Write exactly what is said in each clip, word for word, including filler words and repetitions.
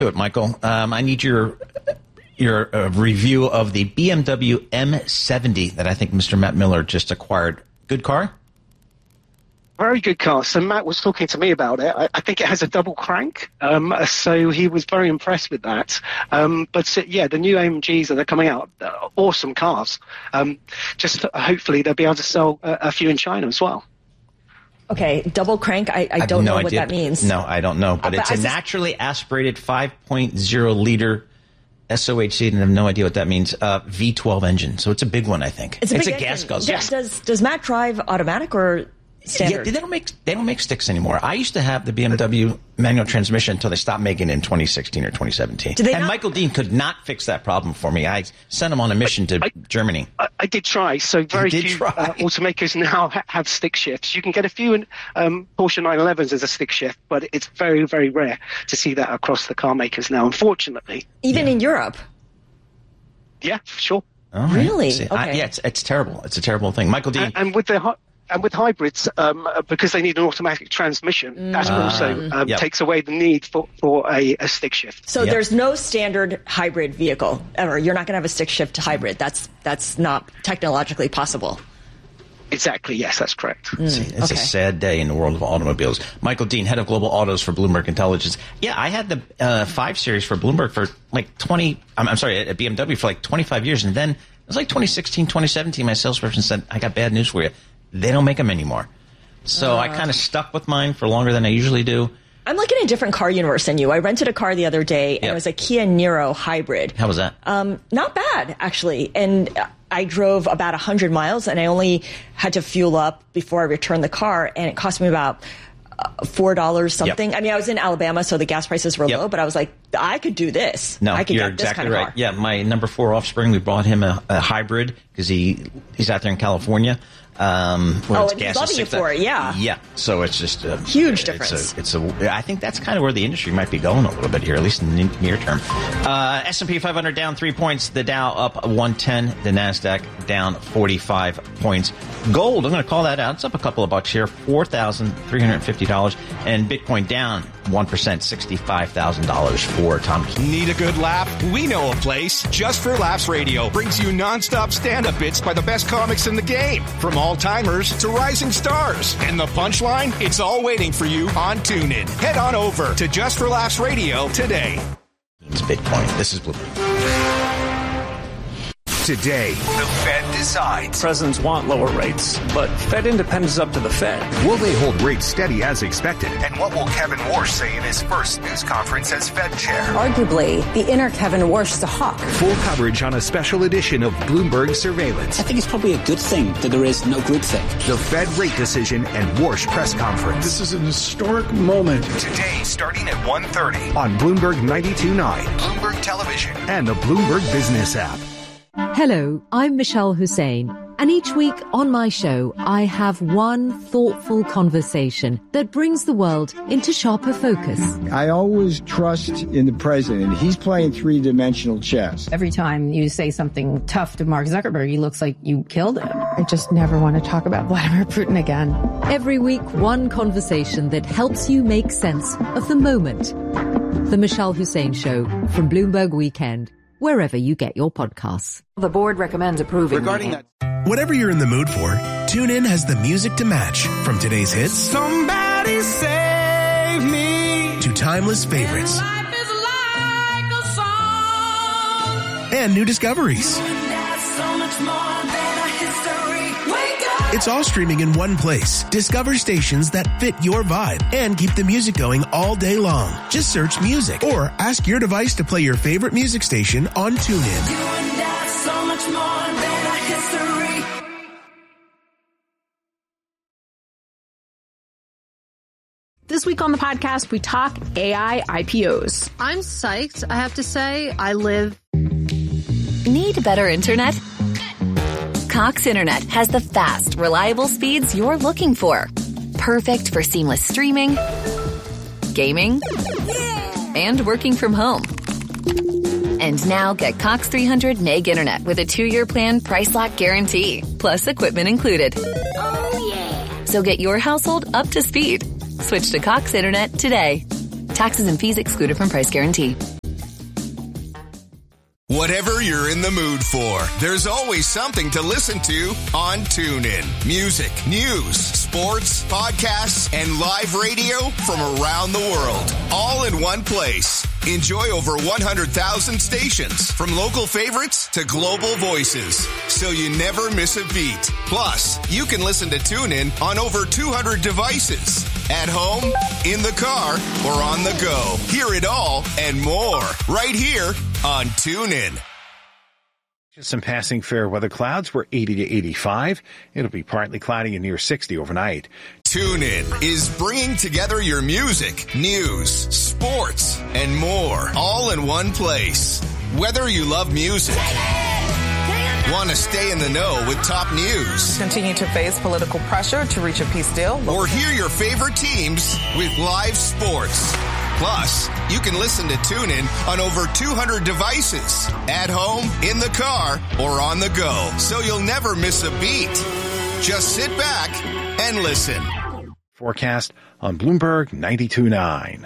Do it, Michael. Um, I need your your uh, review of the B M W M seventy that I think Mister Matt Miller just acquired. Good car? Very good car. So Matt was talking to me about it. I, I think it has a double crank. Um, so he was very impressed with that. Um, but uh, yeah, the new A M Gs that are coming out, uh, awesome cars. Um, just uh, hopefully they'll be able to sell a, a few in China as well. Okay, double crank, I, I don't no know idea. what that means. No, I don't know. But Uh, it's but a I just- naturally aspirated five point oh liter S O H C, and I have no idea what that means, uh, V twelve engine. So it's a big one, I think. It's a, big gas engine. guzzler. Does, does, does Matt drive automatic or standard? Yeah, they don't make they don't make sticks anymore. I used to have the B M W manual transmission until they stopped making it in twenty sixteen or twenty seventeen. Do they and not- Michael Dean could not fix that problem for me. I sent him on a mission to I- Germany. I, I did try. So very did few try. uh, automakers now ha- have stick shifts. You can get a few in um, Porsche nine elevens as a stick shift, but it's very, very rare to see that across the car makers now, unfortunately. Even in Europe? Yeah, sure. All right. Really? See, I- Okay. yeah, it's it's terrible. It's a terrible thing. Michael Dean. And, and with the hy- and with hybrids, um, uh, because they need an automatic transmission, that also um, Yep. takes away the need for, for a, a stick shift. So Yep. there's no standard hybrid vehicle ever. You're not going to have a stick shift hybrid. That's that's not technologically possible. Exactly, yes, that's correct. See, it's okay. a sad day in the world of automobiles. Michael Dean, head of global autos for Bloomberg Intelligence. Yeah, I had the uh, five series for Bloomberg for like twenty. I'm, I'm sorry, at B M W for like twenty-five years, and then it was like twenty sixteen, twenty seventeen. My salesperson said, "I got bad news for you. They don't make them anymore." So I kind of stuck with mine for longer than I usually do. I'm like in a different car universe than you. I rented a car the other day, and Yep. it was a Kia Niro hybrid. How was that? Um, not bad, actually. And I drove about one hundred miles, and I only had to fuel up before I returned the car, and it cost me about uh, four dollars something. Yep. I mean, I was in Alabama, so the gas prices were Yep. low, but I was like, I could do this. No, I could you're get this exactly kind of right. car. Yeah, my number four offspring, we brought him a, a hybrid because he he's out there in California. Um, where Oh, it's and he's gas is loving you six- for it, yeah. Yeah, so it's just a Huge it's difference. A, it's a. I think that's kind of where the industry might be going a little bit here, at least in the near term. Uh, S and P five hundred down three points. The Dow up one ten. The Nasdaq down forty-five points. Gold, I'm going to call that out. It's up a couple of bucks here, four thousand three hundred fifty dollars, and Bitcoin down one percent, sixty-five thousand dollars for Tom Keene. Need a good laugh? We know a place. Just for Laughs Radio brings you nonstop stand-up bits by the best comics in the game, from all-timers to rising stars. And the punchline? It's all waiting for you on TuneIn. Head on over to Just for Laughs Radio today. It's Bitcoin. This is Bloomberg. Today, the Fed decides. Presidents want lower rates, but Fed independence is up to the Fed. Will they hold rates steady as expected? And what will Kevin Warsh say in his first news conference as Fed chair? Arguably, the inner Kevin Warsh is a hawk. Full coverage on a special edition of Bloomberg Surveillance. I think it's probably a good thing that there is no groupthink. The Fed rate decision and Warsh press conference. This is an historic moment. Today, starting at one thirty. On Bloomberg ninety-two point nine. Bloomberg Television. And the Bloomberg Business app. Hello, I'm Michelle Hussein, and each week on my show, I have one thoughtful conversation that brings the world into sharper focus. I always trust in the president. He's playing three-dimensional chess. Every time you say something tough to Mark Zuckerberg, he looks like you killed him. I just never want to talk about Vladimir Putin again. Every week, one conversation that helps you make sense of the moment. The Michelle Hussein Show from Bloomberg Weekend, wherever you get your podcasts. The board recommends approving. Regarding that, Whatever you're in the mood for, TuneIn has the music to match. From today's hits, Somebody save me. to timeless favorites, Life is like a song. and new discoveries. So much more than a history. Wake up. It's all streaming in one place. Discover stations that fit your vibe and keep the music going all day long. Just search music or ask your device to play your favorite music station on TuneIn. You and I, so much more than a history. This week on the podcast, we talk A I I P Os. I'm psyched, I have to say. I live. Need better internet? Cox Internet has the fast, reliable speeds you're looking for. Perfect for seamless streaming, gaming, and working from home. And now get Cox three hundred meg internet with a two-year plan price lock guarantee, plus equipment included. Oh, yeah. So get your household up to speed. Switch to Cox Internet today. Taxes and fees excluded from price guarantee. Whatever you're in the mood for, there's always something to listen to on TuneIn. Music, news, sports, podcasts, and live radio from around the world, all in one place. Enjoy over one hundred thousand stations, from local favorites to global voices, so you never miss a beat. Plus, you can listen to TuneIn on over two hundred devices, at home, in the car, or on the go. Hear it all and more right here on TuneIn. Just some passing fair weather clouds. We're eighty to eighty-five. It'll be partly cloudy and near sixty overnight. TuneIn is bringing together your music, news, sports, and more, all in one place. Whether you love music, want to stay in the know with top news, continue to face political pressure to reach a peace deal, or hear your favorite teams with live sports. Plus, you can listen to TuneIn on over two hundred devices, at home, in the car, or on the go, so you'll never miss a beat. Just sit back and listen. Forecast on Bloomberg ninety-two point nine.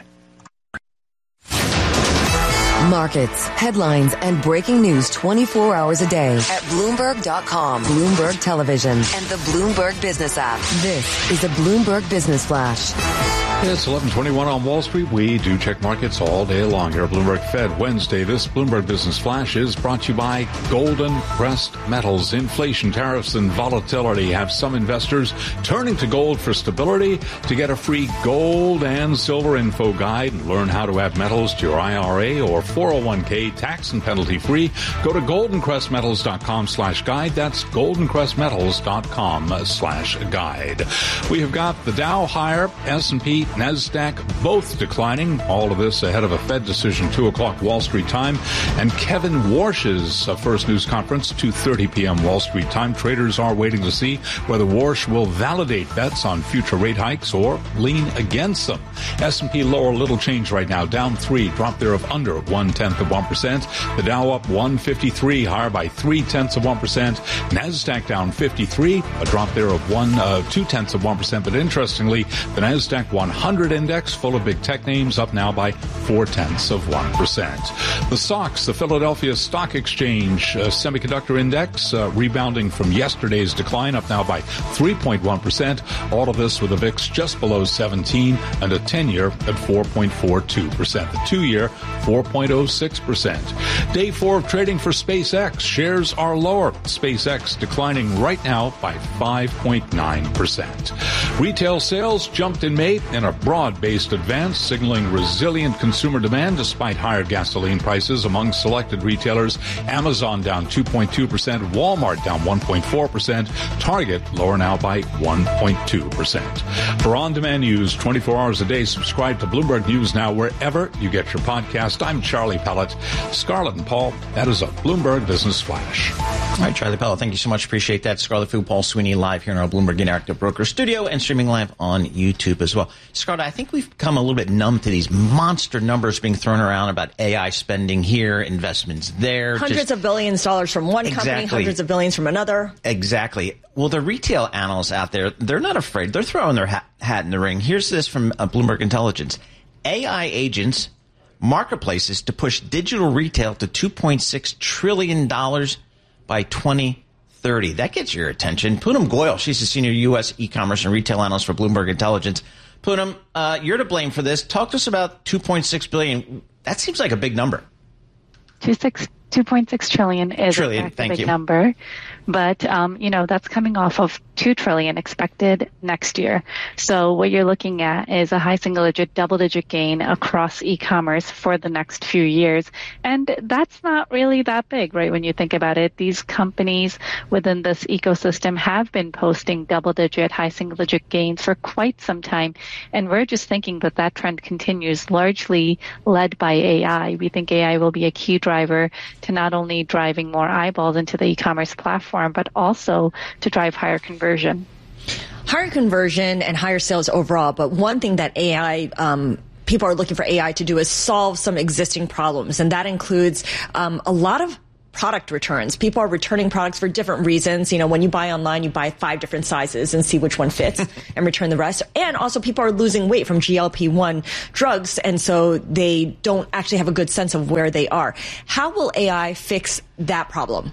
Markets, headlines, and breaking news twenty-four hours a day at Bloomberg dot com, Bloomberg Television, and the Bloomberg Business app. This is a Bloomberg Business Flash. It's eleven twenty-one on Wall Street. We do check markets all day long here at Bloomberg Fed Wednesday. This Bloomberg Business Flash is brought to you by Golden Crest Metals. Inflation, tariffs, and volatility have some investors turning to gold for stability. To get a free gold and silver info guide and learn how to add metals to your I R A or four oh one k tax and penalty free, go to golden crest metals dot com slash guide. That's golden crest metals dot com slash guide. We have got the Dow higher, S and P, NASDAQ both declining. All of this ahead of a Fed decision, two o'clock Wall Street time. And Kevin Warsh's uh, first news conference, two thirty p.m. Wall Street time. Traders are waiting to see whether Warsh will validate bets on future rate hikes or lean against them. S and P lower, little change right now, down three, drop there of under one-tenth of one percent. The Dow up one fifty-three, higher by three-tenths of one percent. NASDAQ down fifty-three, a drop there of one, uh, two-tenths of one percent. But interestingly, the NASDAQ one hundred index, full of big tech names, up now by four-tenths of one percent. The S O X, the Philadelphia Stock Exchange uh, Semiconductor Index, uh, rebounding from yesterday's decline, up now by three point one percent. All of this with a V I X just below seventeen and a ten-year at four point four two percent. The two-year, four point oh six percent. Day four of trading for SpaceX. Shares are lower. SpaceX declining right now by five point nine percent. Retail sales jumped in May in a broad-based advance, signaling resilient consumer demand despite higher gasoline prices among selected retailers. Amazon down two point two percent, Walmart down one point four percent, Target lower now by one point two percent. For on-demand news twenty-four hours a day, subscribe to Bloomberg News Now wherever you get your podcast. I'm Charlie Pellett. Scarlett and Paul, that is a Bloomberg Business Flash. All right, Charlie Pellett, thank you so much. Appreciate that. Scarlett Fu, Paul Sweeney, live here in our Bloomberg Interactive Broker studio and streaming live on YouTube as well. Scarlett, I think we've become a little bit numb to these monster numbers being thrown around about A I spending here, investments there. Hundreds just, of billions of dollars from one exactly. company, hundreds of billions from another. Exactly. Well, the retail analysts out there, they're not afraid. They're throwing their hat, hat in the ring. Here's this from uh, Bloomberg Intelligence. A I agents marketplaces to push digital retail to two point six trillion dollars by twenty thirty. That gets your attention. Poonam Goyal, she's the senior U S e-commerce and retail analyst for Bloomberg Intelligence. Poonam, uh, you're to blame for this. Talk to us about two point six billion dollars. That seems like a big number. two point six trillion is trillion, a thank big you. number, but um, you know that's coming off of two trillion expected next year. So what you're looking at is a high single-digit, double-digit gain across e-commerce for the next few years, and that's not really that big, right? When you think about it, these companies within this ecosystem have been posting double-digit, high single-digit gains for quite some time, and we're just thinking that that trend continues, largely led by A I. We think A I will be a key driver to not only driving more eyeballs into the e-commerce platform, but also to drive higher conversion. Higher conversion and higher sales overall. But one thing that A I, um, people are looking for A I to do is solve some existing problems. And that includes um, a lot of product returns. People are returning products for different reasons. You know, when you buy online, you buy five different sizes and see which one fits and return the rest. And also people are losing weight from G L P one drugs. And so they don't actually have a good sense of where they are. How will A I fix that problem?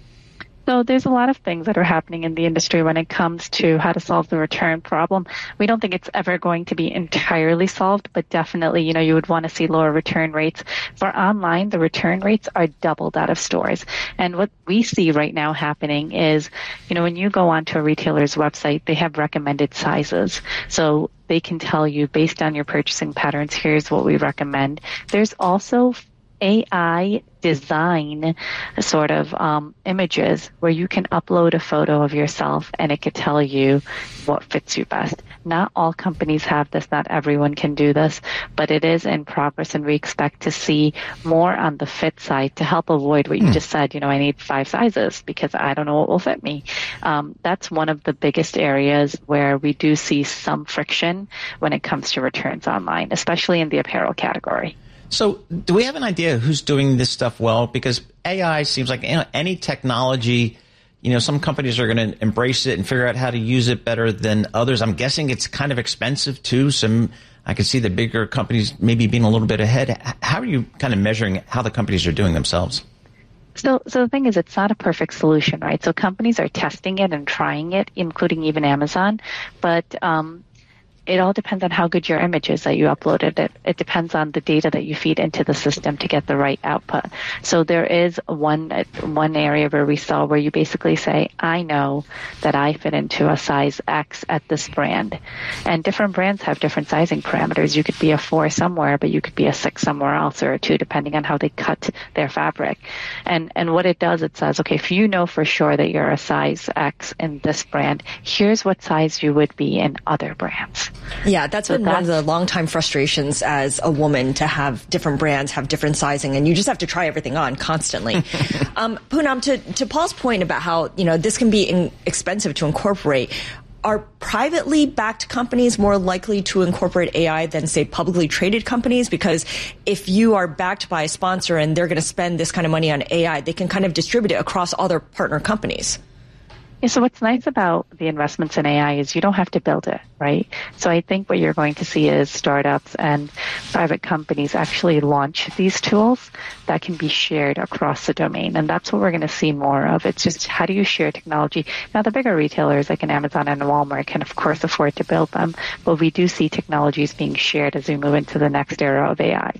So there's a lot of things that are happening in the industry when it comes to how to solve the return problem. We don't think it's ever going to be entirely solved, but definitely, you know, you would want to see lower return rates. For online, the return rates are double that of stores. And what we see right now happening is, you know, when you go onto a retailer's website, they have recommended sizes. So they can tell you based on your purchasing patterns, here's what we recommend. There's also A I design sort of um, images where you can upload a photo of yourself and it could tell you what fits you best. Not all companies have this, not everyone can do this, but it is in progress and we expect to see more on the fit side to help avoid what you mm. just said, you know, I need five sizes because I don't know what will fit me. Um, that's one of the biggest areas where we do see some friction when it comes to returns online, especially in the apparel category. So do we have an idea who's doing this stuff well? Because A I seems like, you know, any technology, you know, some companies are going to embrace it and figure out how to use it better than others. I'm guessing it's kind of expensive too. Some, I can see the bigger companies maybe being a little bit ahead. How are you kind of measuring how the companies are doing themselves? So, so the thing is, it's not a perfect solution, right? So companies are testing it and trying it, including even Amazon. But, um, it all depends on how good your image is that you uploaded. It, it depends on the data that you feed into the system to get the right output. So there is one one area where we saw where you basically say, I know that I fit into a size X at this brand. And different brands have different sizing parameters. You could be a four somewhere, but you could be a six somewhere else or a two, depending on how they cut their fabric. And and what it does, it says, okay, if you know for sure that you're a size X in this brand, here's what size you would be in other brands. Yeah, that's so been that's, one of the longtime frustrations as a woman to have different brands, have different sizing, and you just have to try everything on constantly. um, Poonam, to, to Paul's point about how, you know, this can be in, expensive to incorporate, are privately backed companies more likely to incorporate A I than, say, publicly traded companies? Because if you are backed by a sponsor and they're going to spend this kind of money on A I, they can kind of distribute it across all their partner companies. Yeah, so what's nice about the investments in A I is you don't have to build it, right? So I think what you're going to see is startups and private companies actually launch these tools that can be shared across the domain. And that's what we're going to see more of. It's just how do you share technology? Now, the bigger retailers like an Amazon and Walmart can, of course, afford to build them. But we do see technologies being shared as we move into the next era of A I.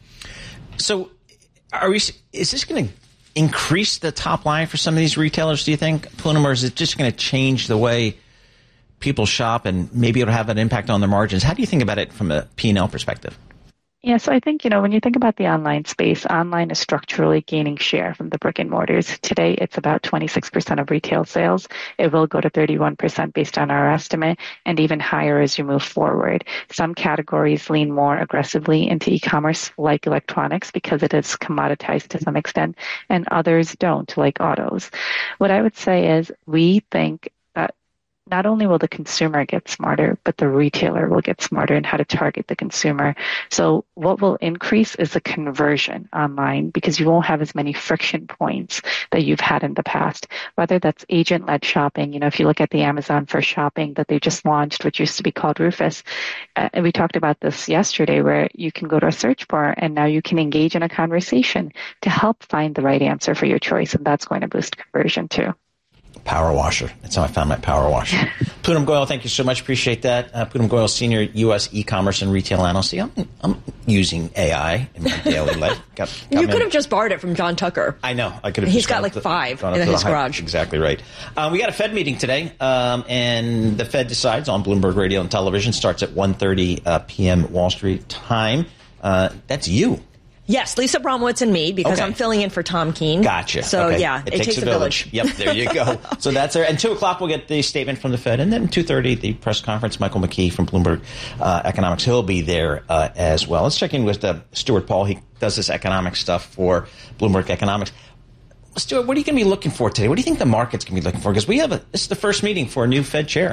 So are we? Is this going to increase the top line for some of these retailers, do you think, Poonam, or is it just going to change the way people shop and maybe it'll have an impact on their margins? How do you think about it from a P and L perspective? Yeah, so I think, you know, when you think about the online space, online is structurally gaining share from the brick and mortars. Today, it's about twenty-six percent of retail sales. It will go to thirty-one percent based on our estimate, and even higher as you move forward. Some categories lean more aggressively into e-commerce, like electronics, because it is commoditized to some extent, and others don't, like autos. What I would say is we think that not only will the consumer get smarter, but the retailer will get smarter in how to target the consumer. So what will increase is the conversion online because you won't have as many friction points that you've had in the past, whether that's agent-led shopping. You know, if you look at the Amazon for Shopping that they just launched, which used to be called Rufus, uh, and we talked about this yesterday, where you can go to a search bar and now you can engage in a conversation to help find the right answer for your choice, and that's going to boost conversion too. Power washer. That's how I found my power washer. Poonam Goyal, thank you so much. Appreciate that. Uh, Poonam Goyal, Senior U S E-commerce and Retail Analyst. See, I'm, I'm using A I in my daily life. Got, got you could have just borrowed it from John Tucker. I know. I could have. He's just got like to, five in his garage. Exactly right. Um, we got a Fed meeting today, um, and the Fed decides on Bloomberg Radio and Television. Starts at one thirty uh, p.m. Wall Street time. Uh, that's you. Yes, Lisa Bromwitz and me, because okay. I'm filling in for Tom Keene. Gotcha. So, okay. yeah, it, it takes, takes a village. village. Yep, there you go. So that's there. And two o'clock, we'll get the statement from the Fed. And then two thirty, the press conference, Michael McKee from Bloomberg uh, Economics. He'll be there uh, as well. Let's check in with uh, Stuart Paul. He does this economic stuff for Bloomberg Economics. Stuart, what are you going to be looking for today? What do you think the market's going to be looking for? Because we have a, this is the first meeting for a new Fed chair.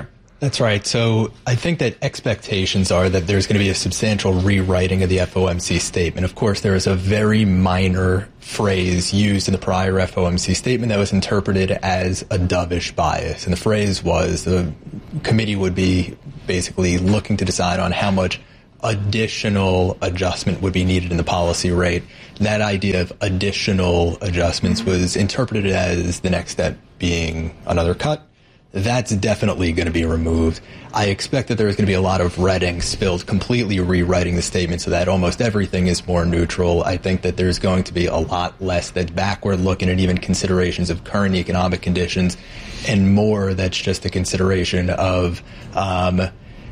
That's right. So I think that expectations are that there's going to be a substantial rewriting of the F O M C statement. Of course, there is a very minor phrase used in the prior F O M C statement that was interpreted as a dovish bias. And the phrase was the committee would be basically looking to decide on how much additional adjustment would be needed in the policy rate. That idea of additional adjustments was interpreted as the next step being another cut. That's definitely going to be removed. I expect that there's going to be a lot of red ink spilled, completely rewriting the statement so that almost everything is more neutral. I think that there's going to be a lot less that's backward looking at even considerations of current economic conditions, and more that's just a consideration of um,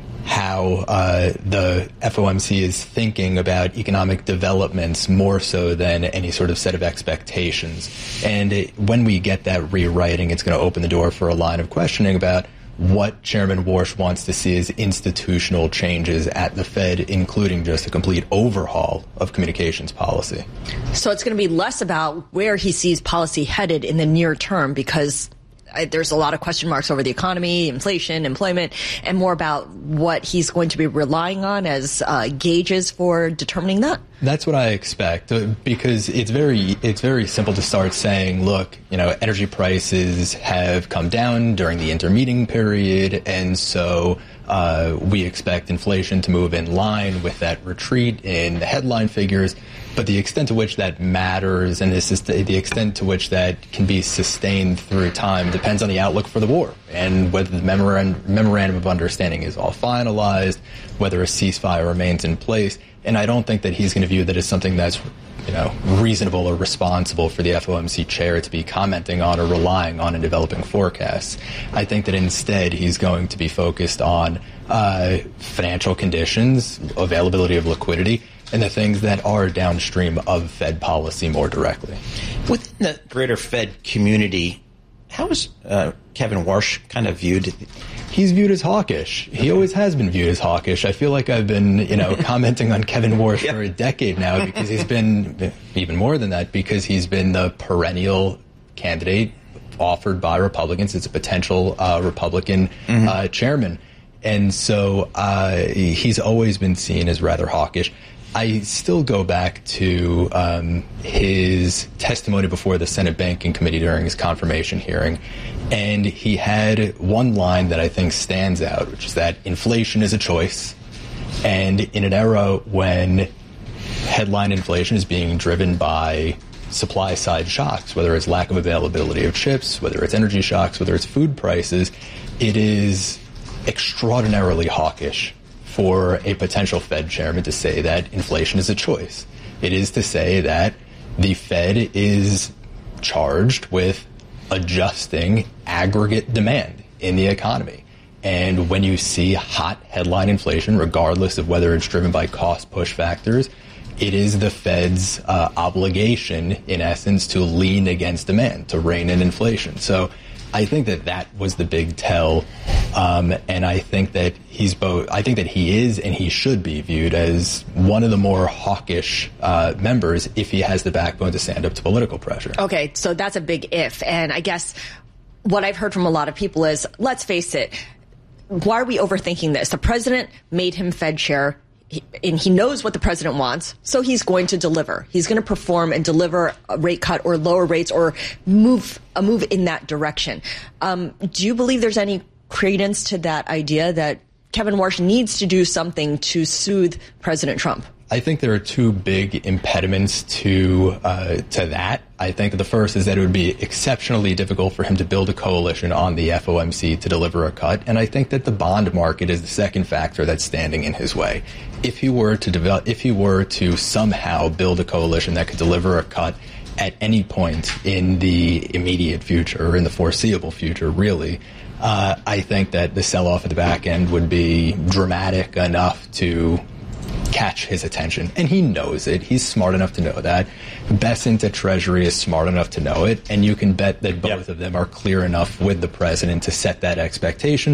how uh, the F O M C is thinking about economic developments more so than any sort of set of expectations. And it, when we get that rewriting, it's going to open the door for a line of questioning about what Chairman Warsh wants to see as institutional changes at the Fed, including just a complete overhaul of communications policy. So it's going to be less about where he sees policy headed in the near term, because I, there's a lot of question marks over the economy, inflation, employment, and more about what he's going to be relying on as uh, gauges for determining that. That's what I expect, uh, because it's very it's very simple to start saying, look, you know, energy prices have come down during the intermeeting period, and so uh, we expect inflation to move in line with that retreat in the headline figures. But the extent to which that matters and this is the extent to which that can be sustained through time depends on the outlook for the war and whether the memorandum, memorandum of understanding is all finalized, whether a ceasefire remains in place. And I don't think that he's going to view that as something that's, you know, reasonable or responsible for the F O M C chair to be commenting on or relying on in developing forecasts. I think that instead he's going to be focused on uh, financial conditions, availability of liquidity, and the things that are downstream of Fed policy more directly. Within the greater Fed community, how is uh, Kevin Warsh kind of viewed? He's viewed as hawkish. He always has been viewed as hawkish. I feel like I've been, you know, commenting on Kevin Warsh yep. for a decade now because he's been, even more than that, because he's been the perennial candidate offered by Republicans. It's a potential uh, Republican mm-hmm. uh, chairman. And so uh, he's always been seen as rather hawkish. I still go back to um, his testimony before the Senate Banking Committee during his confirmation hearing, and he had one line that I think stands out, which is that inflation is a choice, and in an era when headline inflation is being driven by supply-side shocks, whether it's lack of availability of chips, whether it's energy shocks, whether it's food prices, it is extraordinarily hawkish for a potential Fed chairman to say that inflation is a choice. It is to say that the Fed is charged with adjusting aggregate demand in the economy. And when you see hot headline inflation, regardless of whether it's driven by cost push factors, it is the Fed's uh, obligation, in essence, to lean against demand, to rein in inflation. So I think that that was the big tell, um, and I think that he's both. I think that he is, and he should be viewed as one of the more hawkish uh, members if he has the backbone to stand up to political pressure. Okay, so that's a big if, and I guess what I've heard from a lot of people is, let's face it, why are we overthinking this? The president made him Fed chair. He, and he knows what the president wants, so he's going to deliver. He's going to perform and deliver a rate cut or lower rates or move a move in that direction. Um, do you believe there's any credence to that idea that Kevin Warsh needs to do something to soothe President Trump? I think there are two big impediments to uh, to that. I think the first is that it would be exceptionally difficult for him to build a coalition on the F O M C to deliver a cut, and I think that the bond market is the second factor that's standing in his way. If he were to develop, if he were to somehow build a coalition that could deliver a cut at any point in the immediate future or in the foreseeable future, really, uh, I think that the sell-off at the back end would be dramatic enough to catch his attention, and he knows it. He's smart enough to know that. Bessent at Treasury is smart enough to know it, and you can bet that both yep. of them are clear enough with the president to set that expectation.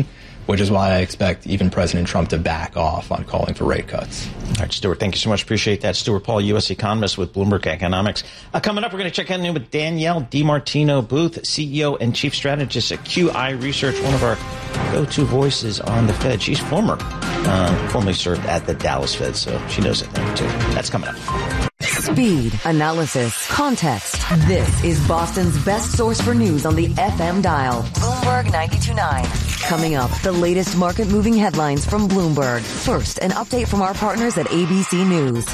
which is why I expect even President Trump to back off on calling for rate cuts. All right, Stuart, thank you so much. Appreciate that. Stuart Paul, U S economist with Bloomberg Economics. Uh, coming up, we're going to check in with Danielle DiMartino Booth, C E O and Chief Strategist at Q I Research, one of our go-to voices on the Fed. She's former, uh, formerly served at the Dallas Fed, so she knows it too. That's coming up. Speed, analysis, context. This is Boston's best source for news on the F M dial. Bloomberg ninety-two point nine. Coming up, the latest market-moving headlines from Bloomberg. First, an update from our partners at A B C News.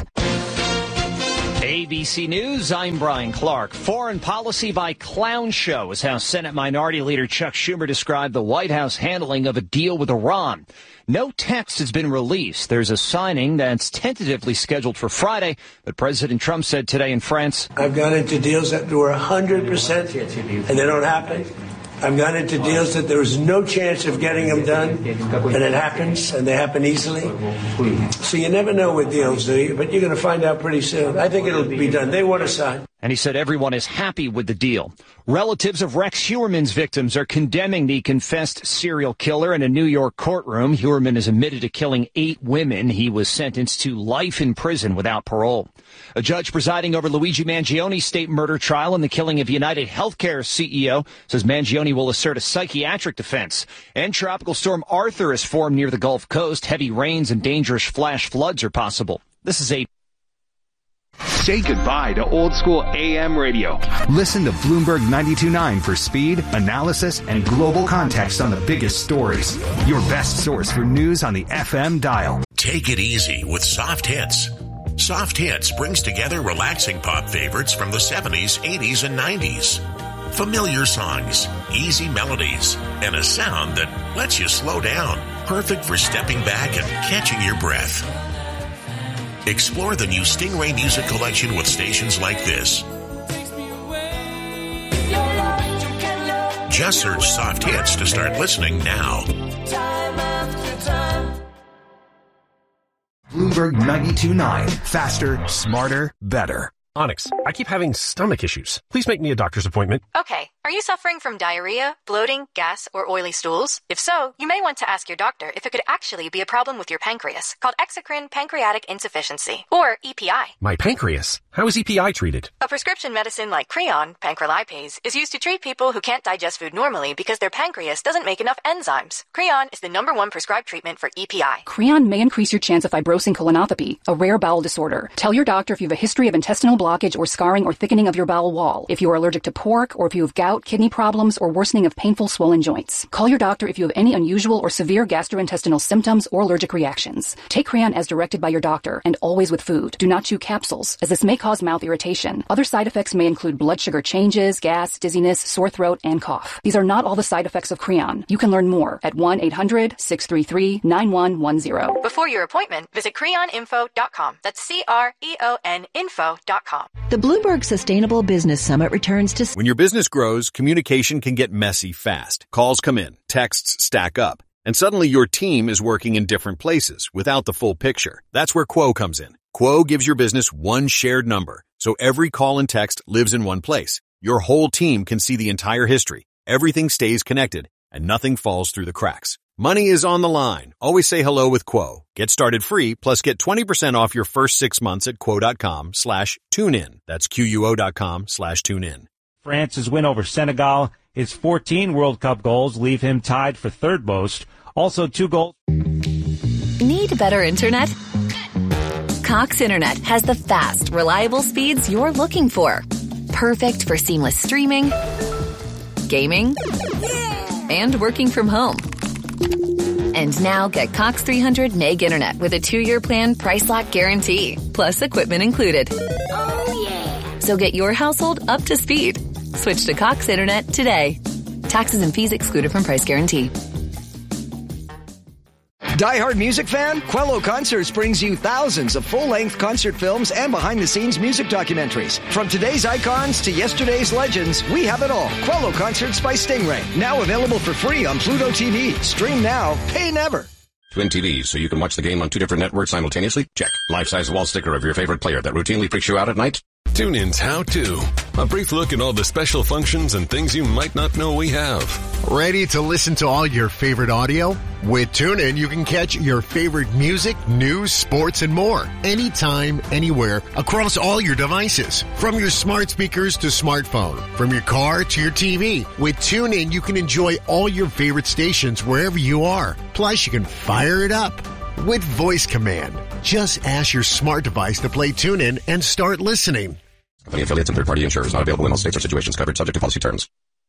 A B C News, I'm Brian Clark. Foreign policy by clown show is how Senate Minority Leader Chuck Schumer described the White House handling of a deal with Iran. No text has been released. There's a signing that's tentatively scheduled for Friday, but President Trump said today in France, I've gone into deals that were one hundred percent and they don't happen. I've gone into deals that there was no chance of getting them done, and it happens, and they happen easily. So you never know with deals, do you? But you're going to find out pretty soon. I think it'll be done. They want to sign. And he said everyone is happy with the deal. Relatives of Rex Heuermann's victims are condemning the confessed serial killer in a New York courtroom. Heuermann is admitted to killing eight women. He was sentenced to life in prison without parole. A judge presiding over Luigi Mangioni's state murder trial and the killing of United Healthcare C E O says Mangioni will assert a psychiatric defense. And Tropical Storm Arthur has formed near the Gulf Coast. Heavy rains and dangerous flash floods are possible. This is a Say goodbye to old school A M radio. Listen to Bloomberg ninety-two point nine for speed, analysis, and global context on the biggest stories. Your best source for news on the F M dial. Take it easy with Soft Hits. Soft Hits brings together relaxing pop favorites from the seventies, eighties, and nineties. Familiar songs, easy melodies, and a sound that lets you slow down. Perfect for stepping back and catching your breath. Explore the new Stingray Music Collection with stations like this. Just search Soft Hits to start listening now. Bloomberg ninety-two point nine. Faster, smarter, better. Onyx, I keep having stomach issues. Please make me a doctor's appointment. Okay. Are you suffering from diarrhea, bloating, gas, or oily stools? If so, you may want to ask your doctor if it could actually be a problem with your pancreas, called exocrine pancreatic insufficiency, or E P I. My pancreas? How is E P I treated? A prescription medicine like Creon, pancrelipase, is used to treat people who can't digest food normally because their pancreas doesn't make enough enzymes. Creon is the number one prescribed treatment for E P I. Creon may increase your chance of fibrosing colonopathy, a rare bowel disorder. Tell your doctor if you have a history of intestinal blockage or scarring or thickening of your bowel wall, if you are allergic to pork, or if you have gout, kidney problems, or worsening of painful swollen joints. Call your doctor if you have any unusual or severe gastrointestinal symptoms or allergic reactions. Take Creon as directed by your doctor, and always with food. Do not chew capsules, as this may cause mouth irritation. Other side effects may include blood sugar changes, gas, dizziness, sore throat, and cough. These are not all the side effects of Creon. You can learn more at one eight hundred six three three nine one one zero. Before your appointment, visit creon info dot com. That's C R E O N info dot com. The Bloomberg Sustainable Business Summit returns to... When your business grows, communication can get messy fast. Calls come in, texts stack up, and suddenly your team is working in different places without the full picture. That's where Quo comes in. Quo gives your business one shared number, so every call and text lives in one place. Your whole team can see the entire history. Everything stays connected, and nothing falls through the cracks. Money is on the line. Always say hello with Quo. Get started free, plus get twenty percent off your first six months at quo.com slash tune in. That's Q-U-O dot com slash tune in. France's win over Senegal, his fourteen World Cup goals leave him tied for third most. Also two goals. Need better internet? Cox Internet has the fast, reliable speeds you're looking for. Perfect for seamless streaming, gaming, and working from home. And now get Cox three hundred meg internet with a two-year plan price lock guarantee, plus equipment included. Oh, yeah. So get your household up to speed. Switch to Cox Internet today. Taxes and fees excluded from price guarantee. Die-hard music fan? Quello Concerts brings you thousands of full-length concert films and behind-the-scenes music documentaries. From today's icons to yesterday's legends, we have it all. Quello Concerts by Stingray. Now available for free on Pluto T V. Stream now, pay never. Twin T Vs, so you can watch the game on two different networks simultaneously? Check. Life-size wall sticker of your favorite player that routinely freaks you out at night? TuneIn's How To. A brief look at all the special functions and things you might not know we have. Ready to listen to all your favorite audio? With TuneIn, you can catch your favorite music, news, sports, and more anytime, anywhere, across all your devices. From your smart speakers to smartphone, from your car to your T V. With TuneIn, you can enjoy all your favorite stations wherever you are. Plus, you can fire it up with voice command. Just ask your smart device to play TuneIn and start listening. Company affiliates and third-party insurers not available in all states or situations. Covered subject to policy terms.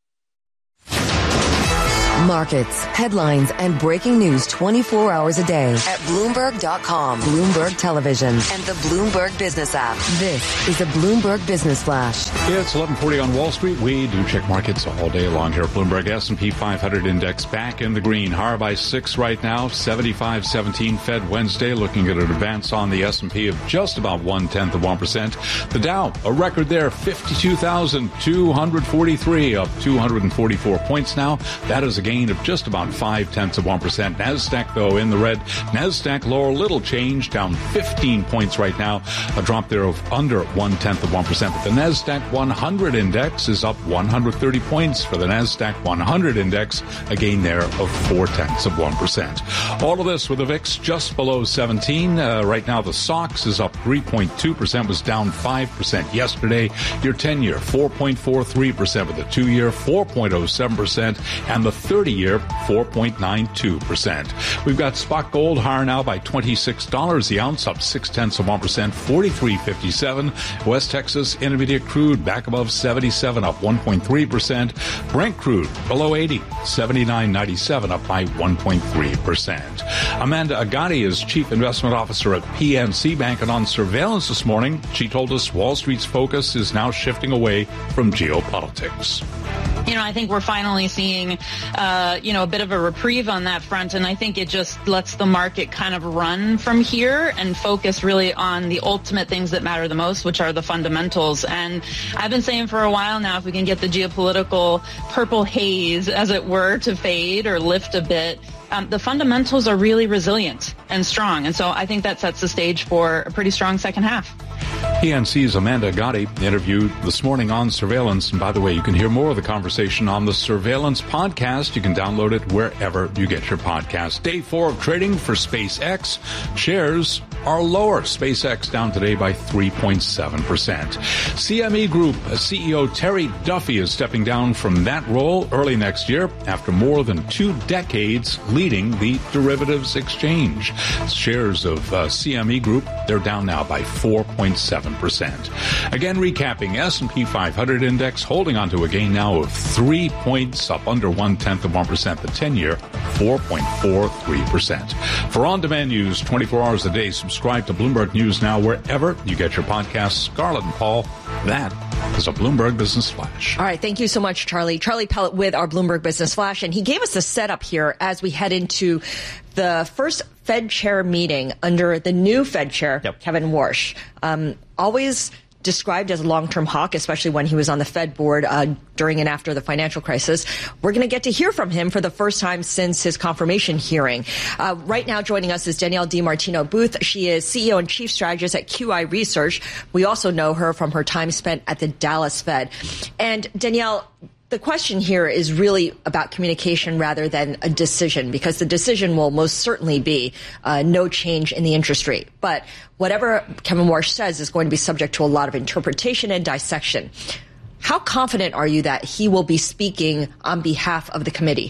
Markets, headlines, and breaking news twenty-four hours a day at Bloomberg dot com, Bloomberg Television, and the Bloomberg Business app. This is a Bloomberg Business Flash. Yeah, it's eleven forty on Wall Street. We do check markets all day long here at Bloomberg. S and P five hundred index back in the green. Higher by six right now, seventy-five seventeen Fed Wednesday. Looking at an advance on the S and P of just about one-tenth of one percent. The Dow, a record there, fifty-two thousand two hundred forty-three, up two hundred forty-four points now. That is a gain of just about five-tenths of one percent. NASDAQ, though, in the red. NASDAQ lower, little change, down fifteen points right now. A drop there of under one-tenth of one percent. But the NASDAQ one hundred index is up one hundred thirty points for the NASDAQ one hundred index, a gain there of four-tenths of one percent. All of this with the V I X just below seventeen. Uh, right now, the S O X is up three point two percent, was down five percent yesterday. Your ten-year, four point four three percent, with the two-year, four point oh seven percent, and the thirty-year, four point nine two percent. We've got spot gold higher now by twenty-six dollars the ounce, up six-tenths of one percent, forty-three fifty-seven. West Texas Intermediate crude back above seventy-seven, up one point three percent. Brent crude below eighty, seventy-nine ninety-seven, up by one point three percent. Amanda Agati is Chief Investment Officer at P N C Bank, and on surveillance this morning, she told us Wall Street's focus is now shifting away from geopolitics. You know, I think we're finally seeing, uh, you know, a bit of a reprieve on that front. And I think it just lets the market kind of run from here and focus really on the ultimate things that matter the most, which are the fundamentals. And I've been saying for a while now, if we can get the geopolitical purple haze, as it were, to fade or lift a bit, Um, the fundamentals are really resilient and strong. And so I think that sets the stage for a pretty strong second half. P N C's Amanda Agati interviewed this morning on surveillance. And by the way, you can hear more of the conversation on the Surveillance podcast. You can download it wherever you get your podcast. Day four of trading for SpaceX. Shares are lower. SpaceX down today by three point seven percent. C M E Group C E O Terry Duffy is stepping down from that role early next year after more than two decades leading the derivatives exchange. Shares of uh, C M E Group, they're down now by four point seven percent. Again, recapping, S and P five hundred index holding on to a gain now of three points, up under one-tenth of one percent. The ten-year, four point four three percent. For on-demand news twenty-four hours a day, subscribe to Bloomberg News Now wherever you get your podcasts. Scarlett and Paul, that is a Bloomberg Business Flash. All right. Thank you so much, Charlie. Charlie Pellet with our Bloomberg Business Flash. And he gave us a setup here as we head into the first Fed chair meeting under the new Fed chair, yep. Kevin Warsh. Um, always described as a long-term hawk, especially when he was on the Fed board uh, during and after the financial crisis. We're going to get to hear from him for the first time since his confirmation hearing. Uh, right now joining us is Danielle DiMartino Booth. She is C E O and Chief Strategist at Q I Research. We also know her from her time spent at the Dallas Fed. And Danielle, the question here is really about communication rather than a decision, because the decision will most certainly be uh, no change in the interest rate. But whatever Kevin Warsh says is going to be subject to a lot of interpretation and dissection. How confident are you that he will be speaking on behalf of the committee?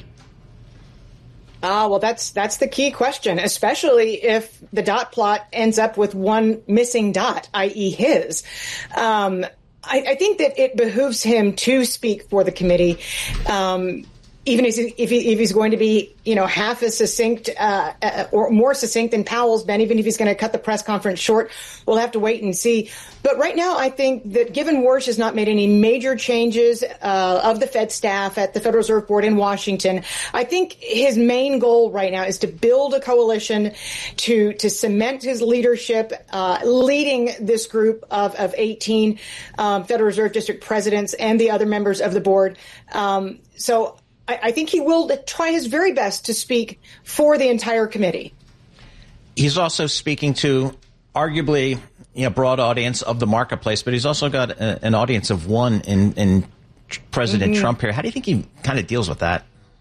Ah, uh, well, that's that's the key question, especially if the dot plot ends up with one missing dot, that is his. Um I, I think that it behooves him to speak for the committee, um, even if, if, he, if he's going to be, you know, half as succinct uh, uh, or more succinct than Powell's been, even if he's going to cut the press conference short. We'll have to wait and see. But right now, I think that given Warsh has not made any major changes uh, of the Fed staff at the Federal Reserve Board in Washington, I think his main goal right now is to build a coalition to to cement his leadership, uh, leading this group of, of eighteen um, Federal Reserve District presidents and the other members of the board. Um, so I, I think he will try his very best to speak for the entire committee. He's also speaking to arguably you know, broad audience of the marketplace, but he's also got a, an audience of one in, in President mm-hmm. Trump here. How do you think he kind of deals with that?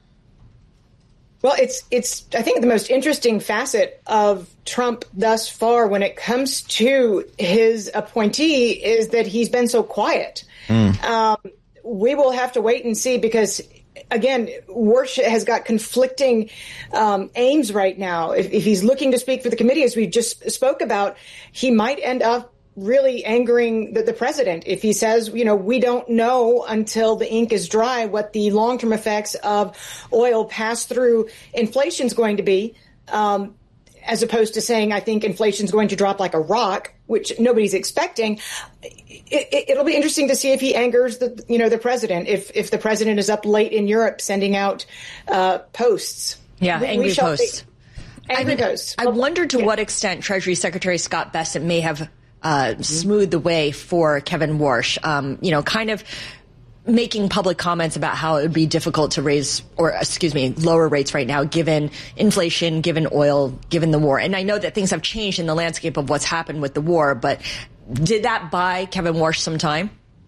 Well, it's it's I think the most interesting facet of Trump thus far when it comes to his appointee is that he's been so quiet. Mm. Um, we will have to wait and see because, again, Warsh has got conflicting um, aims right now. If, if he's looking to speak for the committee, as we just spoke about, he might end up really angering the, the president if he says, you know, we don't know until the ink is dry what the long-term effects of oil pass-through inflation is going to be, um, as opposed to saying, I think inflation is going to drop like a rock, which nobody's expecting. It, it, it'll be interesting to see if he angers the, you know, the president, if if the president is up late in Europe sending out uh, posts. Yeah, we, angry we posts. See. Angry I mean, posts. I wonder to yeah. what extent Treasury Secretary Scott Bessent may have Uh, smooth the way for Kevin Warsh, um, you know, kind of making public comments about how it would be difficult to raise or, excuse me, lower rates right now, given inflation, given oil, given the war. And I know that things have changed in the landscape of what's happened with the war, but did that buy Kevin Warsh some time?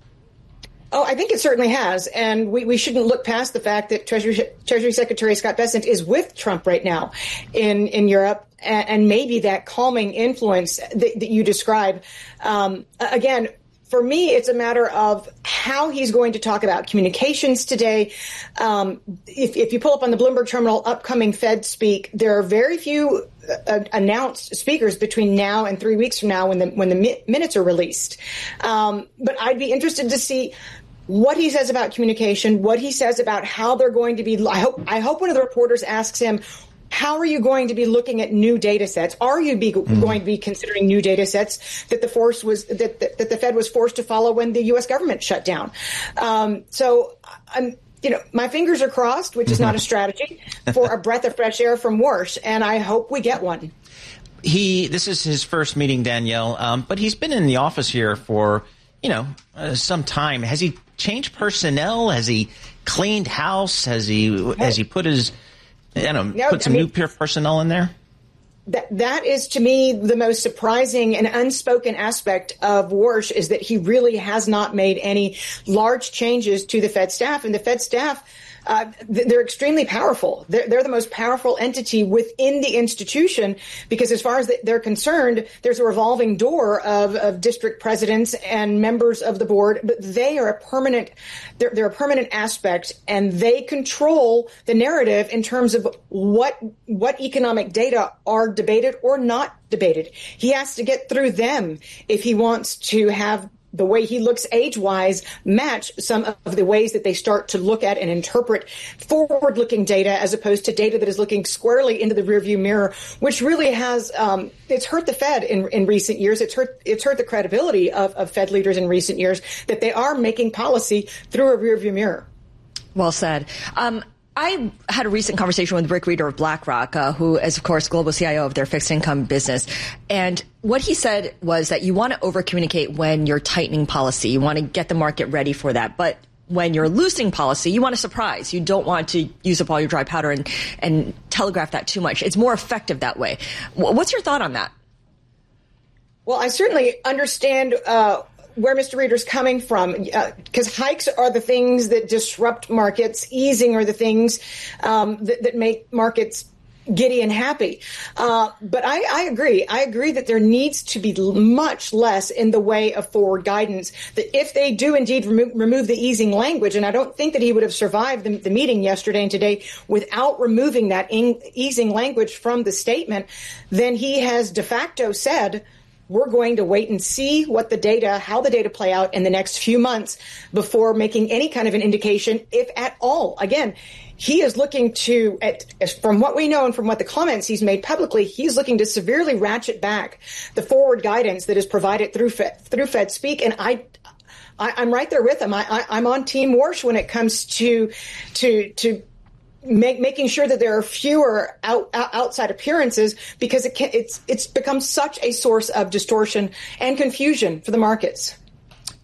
Oh, I think it certainly has. And we, we shouldn't look past the fact that Treasury, Treasury Secretary Scott Bessent is with Trump right now in, in Europe. And, and maybe that calming influence that, that you describe. Um, again, for me, it's a matter of how he's going to talk about communications today. Um, if, if you pull up on the Bloomberg terminal, upcoming Fed speak, there are very few uh, announced speakers between now and three weeks from now when the when the mi- minutes are released. Um, but I'd be interested to see what he says about communication, what he says about how they're going to be. I hope I hope one of the reporters asks him, how are you going to be looking at new data sets? Are you be, mm. going to be considering new data sets that the force was that, that, that the Fed was forced to follow when the U S government shut down? Um, so I'm, you know, my fingers are crossed, which is not a strategy, for a breath of fresh air from Warsh, and I hope we get one. He this is his first meeting, Danielle, um, but he's been in the office here for you know uh, some time. Has he changed personnel? Has he cleaned house? Has he has he put his I don't know, no, put some I mean, new personnel in there? That that is, to me, the most surprising and unspoken aspect of Warsh is that he really has not made any large changes to the Fed staff. And the Fed staff, uh, they're extremely powerful. They're, they're the most powerful entity within the institution because as far as they're concerned, there's a revolving door of, of district presidents and members of the board, but they are a permanent, they're, they're a permanent aspect, and they control the narrative in terms of what, what economic data are debated or not debated. He has to get through them if he wants to have the way he looks age-wise match some of the ways that they start to look at and interpret forward-looking data as opposed to data that is looking squarely into the rearview mirror, which really has um, it's hurt the Fed in, in recent years. It's hurt it's hurt the credibility of, of Fed leaders in recent years that they are making policy through a rearview mirror. Well said. Um, I had a recent conversation with Rick Reeder of BlackRock, uh, who is, of course, global C I O of their fixed income business. And what he said was that you want to over-communicate when you're tightening policy. You want to get the market ready for that. But when you're loosening policy, you want to surprise. You don't want to use up all your dry powder and, and telegraph that too much. It's more effective that way. What's your thought on that? Well, I certainly understand uh where Mister Reeder's coming from, because uh, hikes are the things that disrupt markets. Easing are the things um, that, that make markets giddy and happy. Uh, but I, I agree. I agree that there needs to be much less in the way of forward guidance. That if they do indeed remo- remove the easing language, and I don't think that he would have survived the, the meeting yesterday and today without removing that in- easing language from the statement, then he has de facto said, we're going to wait and see what the data, how the data play out in the next few months before making any kind of an indication, if at all. Again, he is looking to, at, from what we know and from what the comments he's made publicly, he's looking to severely ratchet back the forward guidance that is provided through Fed, through Fed Speak. And I, I, I'm right there with him. I, I, I'm on Team Warsh when it comes to, to, to, Make, making sure that there are fewer out, out, outside appearances because it can, it's it's become such a source of distortion and confusion for the markets.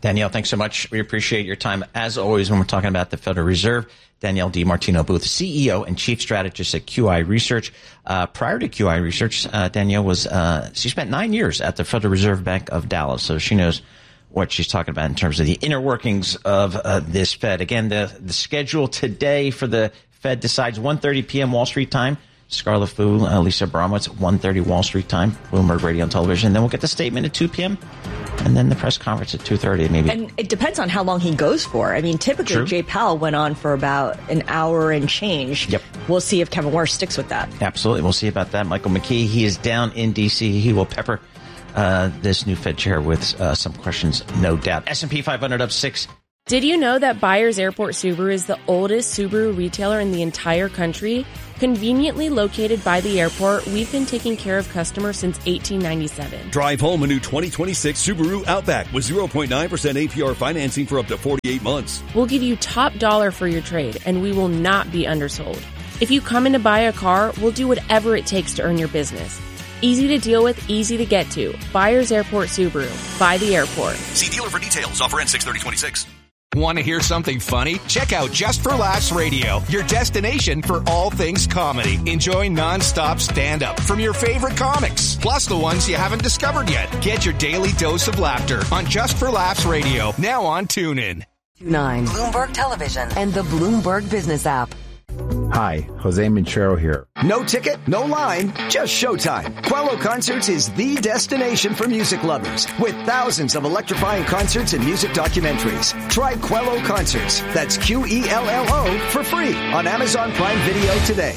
Danielle, thanks so much. We appreciate your time, as always, when we're talking about the Federal Reserve. Danielle DiMartino Booth, C E O and Chief Strategist at Q I Research. Uh, prior to Q I Research, uh, Danielle was, uh, she spent nine years at the Federal Reserve Bank of Dallas, so she knows what she's talking about in terms of the inner workings of uh, this Fed. Again, the, the schedule today for the Fed decides one thirty p.m. Wall Street time. Scarlet Fu, uh, Lisa Abramowitz, one thirty Wall Street time, Bloomberg Radio and Television. Then we'll get the statement at two p.m. and then the press conference at two thirty, maybe. And it depends on how long he goes for. I mean, typically True. Jay Powell went on for about an hour and change. Yep. We'll see if Kevin Warsh sticks with that. Absolutely. We'll see about that. Michael McKee, he is down in D C. He will pepper uh, this new Fed chair with uh, some questions, no doubt. S and P five hundred up six. Did you know that Byers Airport Subaru is the oldest Subaru retailer in the entire country? Conveniently located by the airport, we've been taking care of customers since eighteen ninety-seven. Drive home a new twenty twenty-six Subaru Outback with zero point nine percent A P R financing for up to forty-eight months. We'll give you top dollar for your trade, and we will not be undersold. If you come in to buy a car, we'll do whatever it takes to earn your business. Easy to deal with, easy to get to. Byers Airport Subaru. By the airport. See dealer for details. Offer ends six thirty twenty-six. Want to hear something funny? Check out Just for Laughs Radio, your destination for all things comedy. Enjoy non-stop stand-up from your favorite comics, plus the ones you haven't discovered yet. Get your daily dose of laughter on Just for Laughs Radio, now on TuneIn. nine Bloomberg Television and the Bloomberg Business app. Hi, Jose Manchero here. No ticket, no line, just showtime. Quello Concerts is the destination for music lovers with thousands of electrifying concerts and music documentaries. Try Quello Concerts. That's Q E L L O for free on Amazon Prime Video today.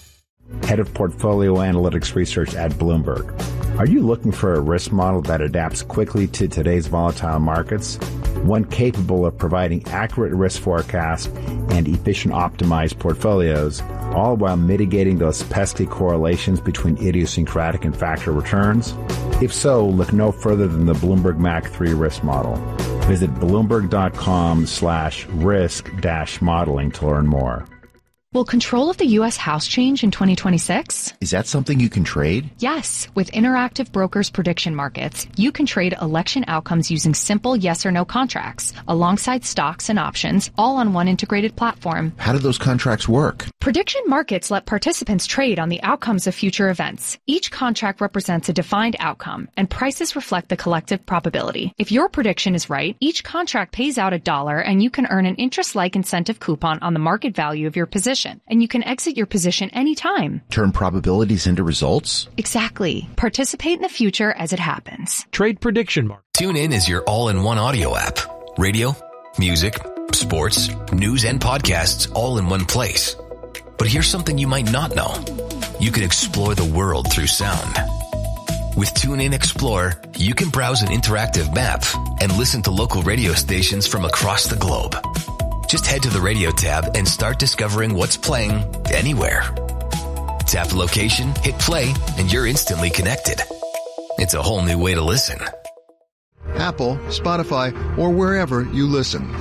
Head of Portfolio Analytics Research at Bloomberg. Are you looking for a risk model that adapts quickly to today's volatile markets? One capable of providing accurate risk forecasts and efficient optimized portfolios, all while mitigating those pesky correlations between idiosyncratic and factor returns? If so, look no further than the Bloomberg M A C three risk model. Visit Bloomberg.com slash risk dash modeling to learn more. Will control of the U S House change in twenty twenty-six? Is that something you can trade? Yes. With Interactive Brokers Prediction Markets, you can trade election outcomes using simple yes or no contracts, alongside stocks and options, all on one integrated platform. How do those contracts work? Prediction markets let participants trade on the outcomes of future events. Each contract represents a defined outcome, and prices reflect the collective probability. If your prediction is right, each contract pays out a dollar, and you can earn an interest-like incentive coupon on the market value of your position. And you can exit your position anytime. Turn probabilities into results? Exactly. Participate in the future as it happens. Trade Prediction Market. TuneIn is your all-in-one audio app. Radio, music, sports, news, and podcasts all in one place. But here's something you might not know. You can explore the world through sound. With TuneIn Explorer, you can browse an interactive map and listen to local radio stations from across the globe. Just head to the radio tab and start discovering what's playing anywhere. Tap the location, hit play, and you're instantly connected. It's a whole new way to listen. Apple, Spotify, or wherever you listen.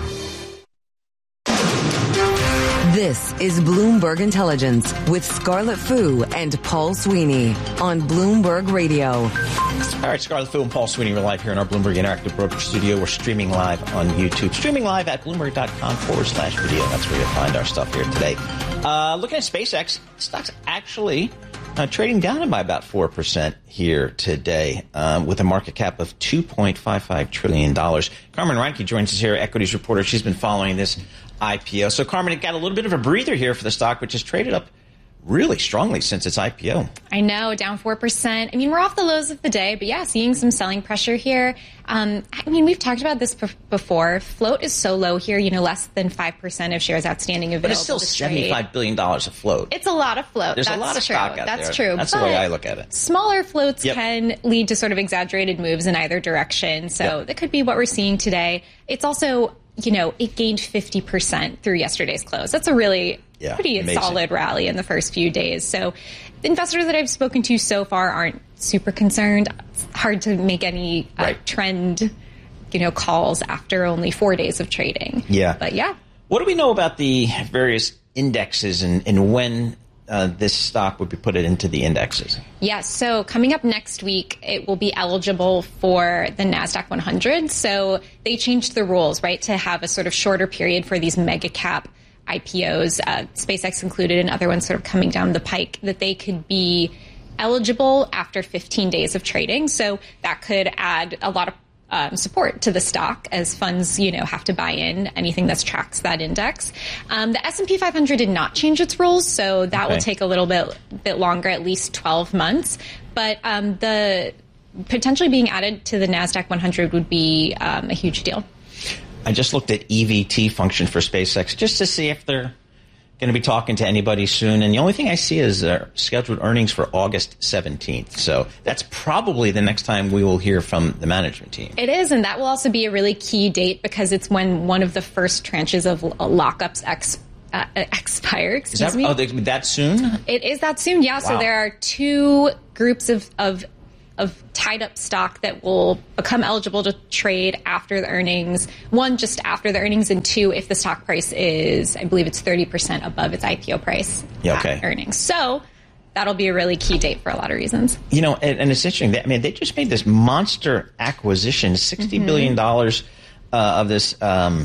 This is Bloomberg Intelligence with Scarlet Fu and Paul Sweeney on Bloomberg Radio. All right, Scarlet Fu and Paul Sweeney, we're live here in our Bloomberg Interactive Brokerage Studio. We're streaming live on YouTube. Streaming live at Bloomberg.com forward slash video. That's where you'll find our stuff here today. Uh, looking at SpaceX, stock's actually uh, trading down by about four percent here today um, with a market cap of two point five five trillion dollars. Carmen Reinke joins us here, equities reporter. She's been following this I P O. So, Carmen, it got a little bit of a breather here for the stock, which has traded up really strongly since its I P O. I know, down four percent. I mean, we're off the lows of the day, but yeah, seeing some selling pressure here. Um, I mean, we've talked about this before. Float is so low here, you know, less than five percent of shares outstanding available. But it's still seventy-five billion dollars of float. It's a lot of float. There's That's a lot of true. stock out That's there. true. That's but the way I look at it. Smaller floats yep. can lead to sort of exaggerated moves in either direction. So yep. that could be what we're seeing today. It's also, you know, it gained fifty percent through yesterday's close. That's a really yeah, pretty amazing. solid rally in the first few days. So investors that I've spoken to so far aren't super concerned. It's hard to make any uh, right. trend, you know, calls after only four days of trading. Yeah. But yeah. What do we know about the various indexes and, and when uh, this stock would be put it into the indexes? Yes. So coming up next week, it will be eligible for the NASDAQ one hundred. So they changed the rules, right, to have a sort of shorter period for these mega cap I P Os, uh, SpaceX included, and other ones sort of coming down the pike, that they could be eligible after fifteen days of trading. So that could add a lot of Um, support to the stock as funds, you know, have to buy in anything that tracks that index. Um, the S and P five hundred did not change its rules, so that Okay. will take a little bit bit longer, at least twelve months. But um, the potentially being added to the NASDAQ one hundred would be um, a huge deal. I just looked at E V T function for SpaceX just to see if they're going to be talking to anybody soon. And the only thing I see is uh, scheduled earnings for August seventeenth. So that's probably the next time we will hear from the management team. It is, and that will also be a really key date because it's when one of the first tranches of uh, lockups ex, uh, expire. Excuse Is that, me. oh, they, that soon? It is that soon, yeah. So Wow. there are two groups of, of of tied up stock that will become eligible to trade after the earnings. One, just after the earnings, and two, if the stock price is, I believe it's thirty percent above its I P O price Yeah, okay. at earnings. So that'll be a really key date for a lot of reasons. You know, and, and it's interesting. I mean, they just made this monster acquisition, sixty Mhm. billion dollars uh, of this um,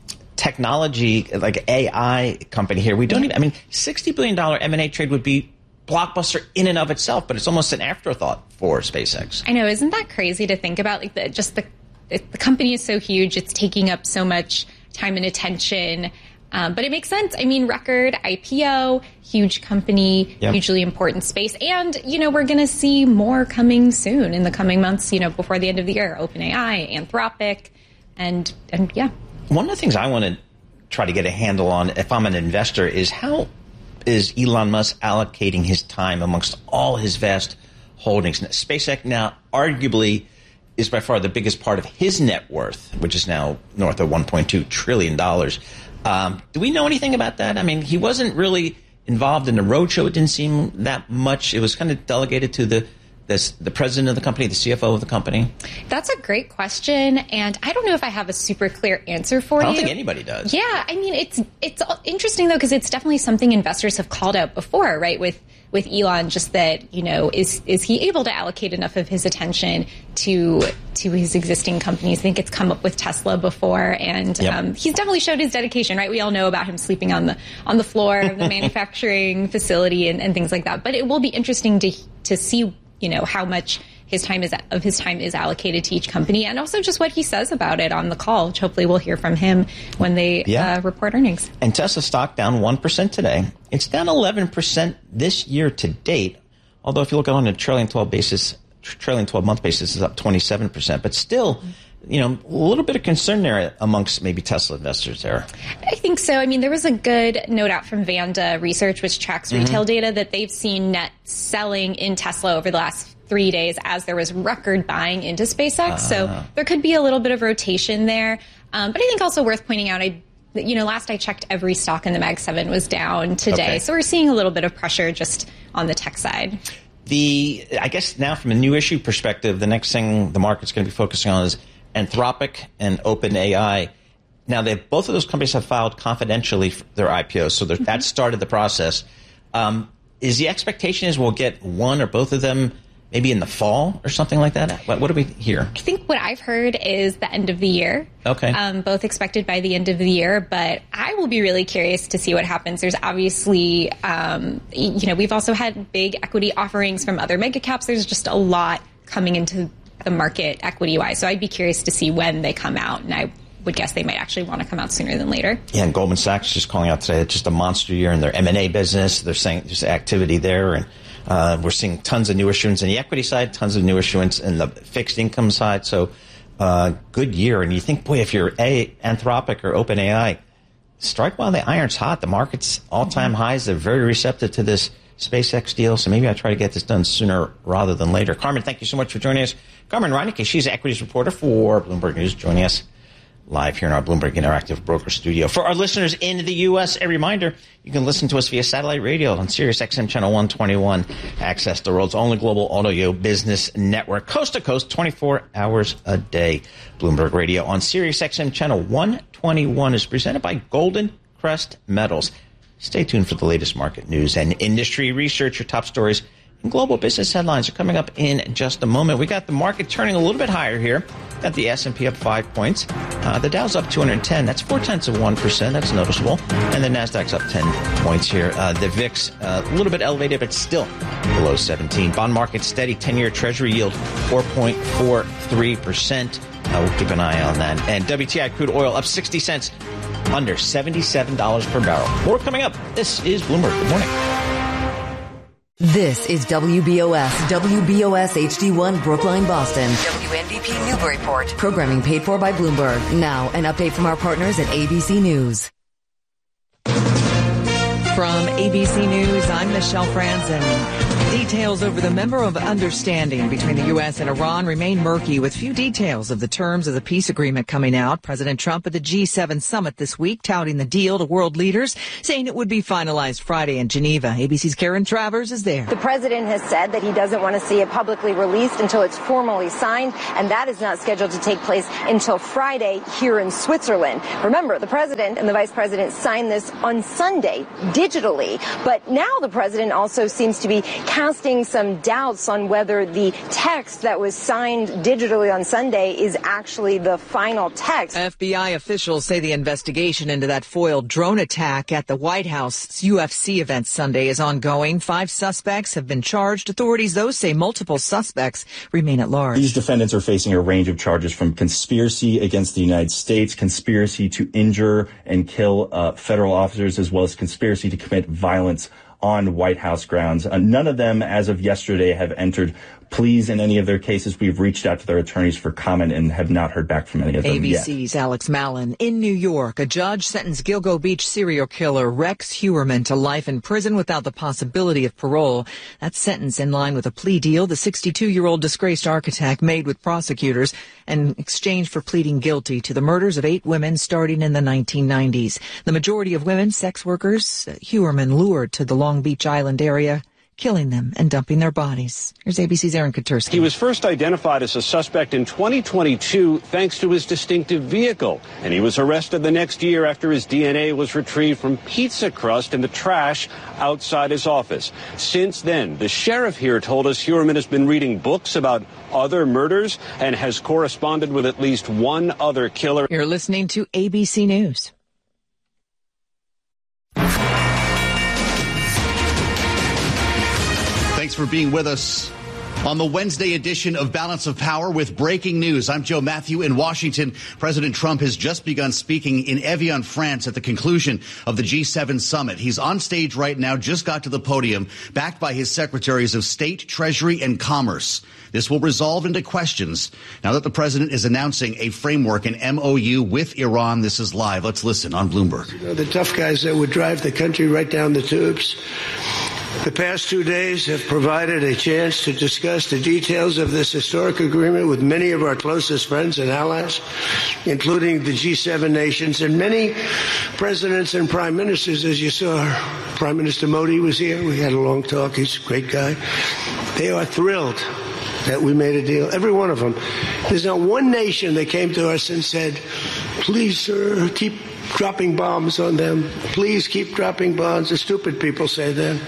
technology, like A I company here. We don't even, I mean, sixty billion dollars M and A trade would be blockbuster in and of itself, but it's almost an afterthought for SpaceX. I know, isn't that crazy to think about? Like the, just the it, the company is so huge, it's taking up so much time and attention. Um, but it makes sense. I mean, record I P O, huge company, Yep. hugely important space, and you know we're going to see more coming soon in the coming months. You know, before the end of the year, OpenAI, Anthropic, and and yeah. One of the things I want to try to get a handle on, if I'm an investor, is how is Elon Musk allocating his time amongst all his vast holdings? SpaceX now arguably is by far the biggest part of his net worth, which is now north of one point two trillion dollars. Um, do we know anything about that? I mean, he wasn't really involved in the roadshow. It didn't seem that much. It was kind of delegated to the this, the president of the company, the C F O of the company. That's a great question, and I don't know if I have a super clear answer for I you. don't think anybody does. Yeah, I mean, it's it's interesting though because it's definitely something investors have called out before, right? With with Elon, just that you know, is is he able to allocate enough of his attention to to his existing companies? I think it's come up with Tesla before, and Yep. um, he's definitely showed his dedication, right? We all know about him sleeping on the on the floor of the manufacturing facility and, and things like that. But it will be interesting to to see, you know, how much his time is of his time is allocated to each company, and also just what he says about it on the call, which hopefully we'll hear from him when they Yeah. uh, report earnings. And Tesla stock down one percent today. It's down eleven percent this year to date. Although if you look on a trailing twelve basis, trailing twelve month basis is up twenty-seven percent. But still, you know, a little bit of concern there amongst maybe Tesla investors there. I think so. I mean, there was a good note out from Vanda Research, which tracks Mhm. retail data, that they've seen net selling in Tesla over the last three days as there was record buying into SpaceX. So Ah. there could be a little bit of rotation there. Um, but I think also worth pointing out, I, you know, last I checked, every stock in the Mag seven was down today. Okay. So we're seeing a little bit of pressure just on the tech side. The I guess now from a new issue perspective, the next thing the market's going to be focusing on is Anthropic and OpenAI. Now, they both of those companies have filed confidentially for their I P Os, so Mm-hmm. that started the process. Um, is the expectation is we'll get one or both of them maybe in the fall or something like that? What, what do we hear? I think what I've heard is the end of the year. Okay. Um, both expected by the end of the year, but I will be really curious to see what happens. There's obviously, um, you know, we've also had big equity offerings from other mega caps. There's just a lot coming into the market equity wise. So I'd be curious to see when they come out, and I would guess they might actually want to come out sooner than later. Yeah, and Goldman Sachs just calling out today it's just a monster year in their M and A business. They're saying there's activity there, and uh, we're seeing tons of new issuance in the equity side, tons of new issuance in the fixed income side. So uh, good year. And you think, boy, if you're a Anthropic or OpenAI, strike while the iron's hot. The market's all-time highs. They're very receptive to this SpaceX deal. So maybe I try to get this done sooner rather than later. Carmen, thank you so much for joining us. Carmen Reinecke, she's an equities reporter for Bloomberg News, joining us live here in our Bloomberg Interactive Broker Studio. For our listeners in the U S, a reminder, you can listen to us via satellite radio on Sirius X M Channel one twenty-one. Access the world's only global audio business network, coast to coast, twenty-four hours a day. Bloomberg Radio on Sirius X M Channel one twenty-one is presented by Golden Crest Metals. Stay tuned for the latest market news and industry research. Your top stories and global business headlines are coming up in just a moment. We got the market turning a little bit higher here. Got the S and P up five points. Uh, the Dow's up two hundred ten. That's four tenths of one percent. That's noticeable. And the Nasdaq's up ten points here. Uh, the V I X uh, a little bit elevated, but still below seventeen. Bond market steady. ten-year Treasury yield four point four three percent. Uh, we'll keep an eye on that. And W T I crude oil up sixty cents, under seventy-seven dollars per barrel. More coming up. This is Bloomberg. Good morning. This is W B O S, W B O S H D one Brookline, Boston. W N B P Newburyport. Programming paid for by Bloomberg. Now, an update from our partners at A B C News. From A B C News, I'm Michelle Franzen. Details over the Memorandum of Understanding between the U S and Iran remain murky, with few details of the terms of the peace agreement coming out. President Trump at the G seven summit this week touting the deal to world leaders, saying it would be finalized Friday in Geneva. A B C's Karen Travers is there. The president has said that he doesn't want to see it publicly released until it's formally signed, and that is not scheduled to take place until Friday here in Switzerland. Remember, the president and the vice president signed this on Sunday digitally, but now the president also seems to be casting some doubts on whether the text that was signed digitally on Sunday is actually the final text. F B I officials say the investigation into that foiled drone attack at the White House U F C event Sunday is ongoing. Five suspects have been charged. Authorities, though, say multiple suspects remain at large. These defendants are facing a range of charges, from conspiracy against the United States, conspiracy to injure and kill uh, federal officers, as well as conspiracy to commit violence on White House grounds. Uh, none of them, as of yesterday, have entered pleas in any of their cases. We've reached out to their attorneys for comment and have not heard back from any of them A B C's yet. Alex Mallon. In New York, a judge sentenced Gilgo Beach serial killer Rex Heuermann to life in prison without the possibility of parole. That sentence in line with a plea deal the sixty-two-year-old disgraced architect made with prosecutors in exchange for pleading guilty to the murders of eight women starting in the nineteen nineties. The majority of women sex workers. Heuermann lured to the Long Beach Island area, killing them and dumping their bodies. Here's A B C's Aaron Katursky. He was first identified as a suspect in twenty twenty-two thanks to his distinctive vehicle, and he was arrested the next year after his D N A was retrieved from pizza crust in the trash outside his office. Since then, the sheriff here told us Heuermann has been reading books about other murders and has corresponded with at least one other killer. You're listening to A B C News. Thanks for being with us on the Wednesday edition of Balance of Power with breaking news. I'm Joe Matthew in Washington. President Trump has just begun speaking in Evian, France at the conclusion of the G seven summit. He's on stage right now, just got to the podium, backed by his secretaries of State, Treasury, and Commerce. This will resolve into questions now that the president is announcing a framework, an M O U with Iran. This is live. Let's listen on Bloomberg. You know, the tough guys that would drive the country right down the tubes. The past two days have provided a chance to discuss the details of this historic agreement with many of our closest friends and allies, including the G seven nations and many presidents and prime ministers, as you saw. Prime Minister Modi was here. We had a long talk. He's a great guy. They are thrilled that we made a deal. Every one of them. There's not one nation that came to us and said, please, sir, keep dropping bombs on them. Please keep dropping bombs. The stupid people say that.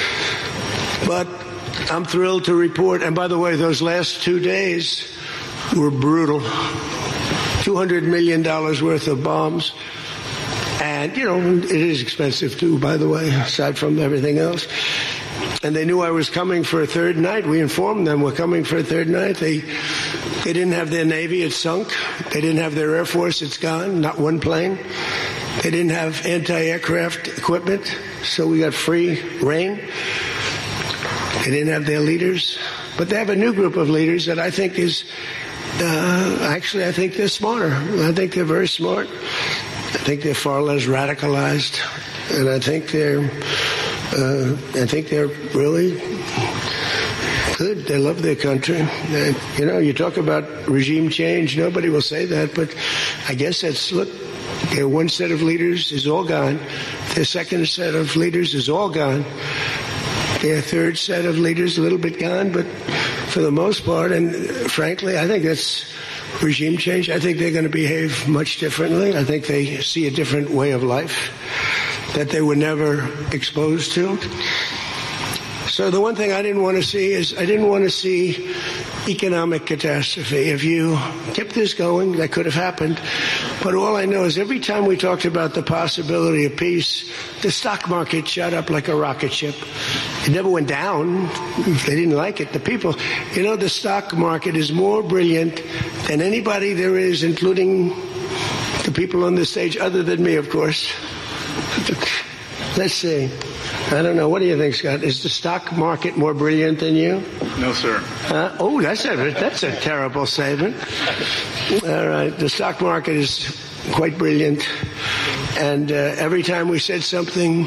But I'm thrilled to report, and by the way, those last two days were brutal. two hundred million dollars worth of bombs. And, you know, it is expensive too, by the way, aside from everything else. And they knew I was coming for a third night. We informed them we're coming for a third night. They they didn't have their Navy, it's sunk. They didn't have their Air Force, it's gone, not one plane. They didn't have anti-aircraft equipment, so we got free reign. They didn't have their leaders. But they have a new group of leaders that I think is, uh, actually, I think they're smarter. I think they're very smart. I think they're far less radicalized. And I think they're, uh, I think they're really good. They love their country. And, you know, you talk about regime change. Nobody will say that, but I guess that's, look, their one set of leaders is all gone. Their second set of leaders is all gone. Their third set of leaders a little bit gone, but for the most part, and frankly, I think that's regime change. I think they're going to behave much differently. I think they see a different way of life. that they were never exposed to. So the one thing I didn't want to see is I didn't want to see economic catastrophe. If you kept this going, that could have happened. But all I know is every time we talked about the possibility of peace, the stock market shot up like a rocket ship. It never went down. They didn't like it. The people, you know, the stock market is more brilliant than anybody there is, including the people on the stage, other than me, of course. Let's see. I don't know. What do you think, Scott? Is the stock market more brilliant than you? No, sir. Uh, oh, that's a that's a terrible statement. All right. The stock market is quite brilliant. And uh, every time we said something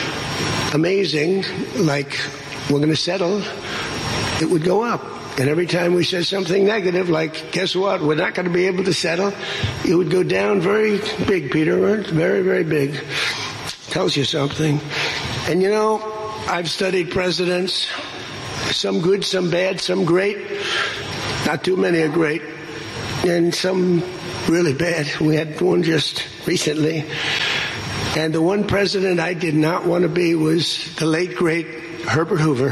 amazing, like we're going to settle, it would go up. And every time we said something negative, like, guess what, we're not going to be able to settle, it would go down very big, Peter. Very, very big. Tells you something. And you know, I've studied presidents, some good, some bad, some great. Not too many are great. And some really bad. We had one just recently. And the one president I did not want to be was the late, great Herbert Hoover.